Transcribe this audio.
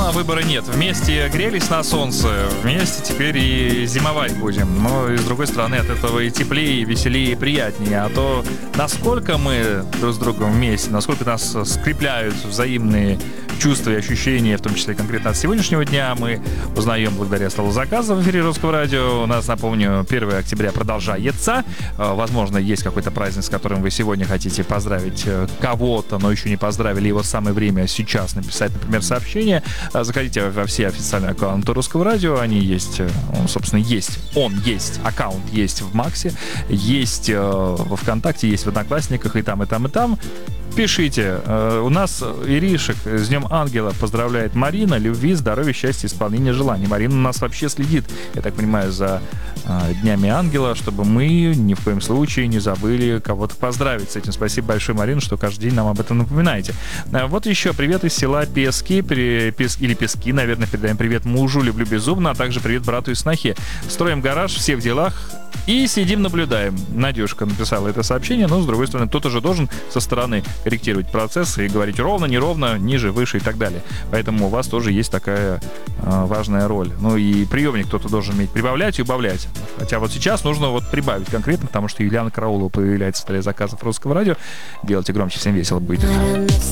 а выбора нет. Вместе грелись на солнце, вместе теперь и зимовать будем. Но и с другой стороны, от этого и теплее, и веселее, и приятнее. А то насколько мы друг с другом вместе, насколько нас скрепляют взаимные чувства и ощущения, в том числе конкретно от сегодняшнего дня, мы узнаем благодаря столу заказа в эфире Русского радио. У нас, напомню, 1 октября продолжается. Возможно, есть какой-то праздник, с которым вы сегодня хотите поздравить кого-то, но еще не поздравили его. Самое время сейчас написать, например, сообщение. Заходите во все официальные аккаунты Русского радио. Они есть, собственно, есть. Аккаунт есть в Максе, есть во ВКонтакте, есть в Одноклассниках, и там, и там, и там. Пишите. У нас Иришек с Днем Ангела поздравляет Марина. Любви, здоровья, счастья, исполнения желаний. Марина у нас вообще следит, я так понимаю, за Днями Ангела, чтобы мы ни в коем случае не забыли кого-то поздравить с этим. Спасибо большое, Марина, что каждый день нам об этом напоминаете. Вот еще привет из села Пески, или Пески, наверное, передаем привет мужу, люблю безумно, а также привет брату и снохе. Строим гараж, все в делах и сидим, наблюдаем. Надюшка написала это сообщение, но, с другой стороны, кто-то же должен со стороны корректировать процесс и говорить ровно, неровно, ниже, выше и так далее. Поэтому у вас тоже есть такая важная роль. Ну и приемник кто-то должен уметь прибавлять и убавлять. Хотя вот сейчас нужно вот прибавить конкретно, потому что Юлиана Караулова появляется в столе заказов Русского радио. Делайте громче, всем весело будет.